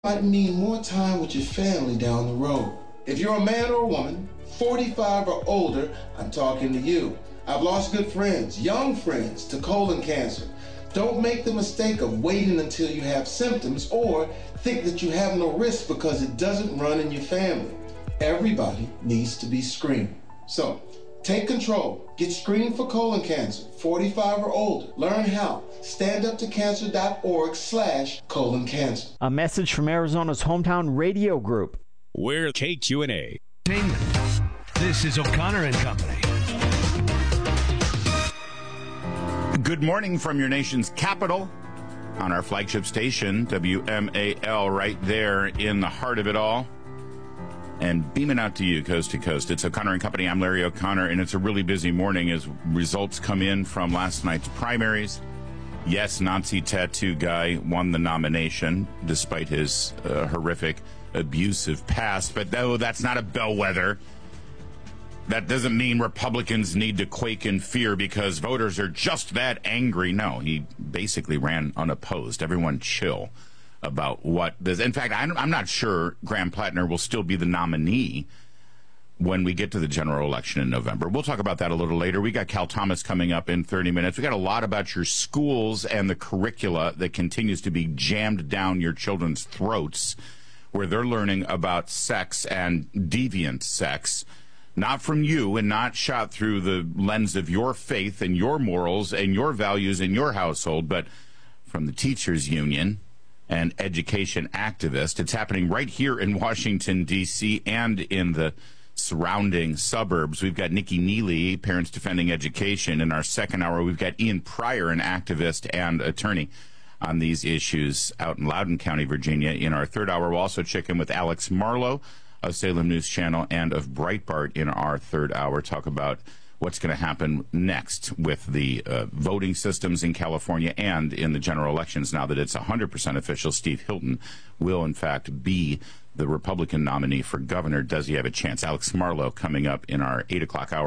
might mean more time with your family down the road. If you're a man or a woman, 45 or older, I'm talking to you. I've lost good friends, young friends, to colon cancer. Don't make the mistake of waiting until you have symptoms or think that you have no risk because it doesn't run in your family. Everybody needs to be screened. So, take control. Get screened for colon cancer, 45 or older. Learn how. StandUpToCancer.org/colon cancer. A message from Arizona's hometown radio group. We're KQNA. This is O'Connor and Company. Good morning from your nation's capital on our flagship station, WMAL, right there in the heart of it all. And beaming out to you coast to coast. It's O'Connor and Company. I'm Larry O'Connor, and it's a really busy morning as results come in from last night's primaries. Yes, Nazi tattoo guy won the nomination despite his horrific, abusive past. But no, that's not a bellwether. That doesn't mean Republicans need to quake in fear because voters are just that angry. No, he basically ran unopposed. Everyone chill about what this. In fact, I'm not sure Graham Plattner will still be the nominee when we get to the general election in November. We'll talk about that a little later. We got Cal Thomas coming up in 30 minutes. We got a lot about your schools and the curricula that continues to be jammed down your children's throats, where they're learning about sex and deviant sex, not from you and not shot through the lens of your faith and your morals and your values in your household, but from the teachers union and education activist. It's happening right here in Washington, D.C., and in the surrounding suburbs. We've got Nikki Neely, Parents Defending Education. In our second hour, we've got Ian Pryor, an activist and attorney on these issues out in Loudoun County, Virginia. In our third hour, we'll also check in with Alex Marlowe of Salem News Channel and of Breitbart in our third hour, talk about what's going to happen next with the voting systems in California and in the general elections. Now that it's 100% official, Steve Hilton will, in fact, be the Republican nominee for governor. Does he have a chance? Alex Marlowe coming up in our 8 o'clock hour.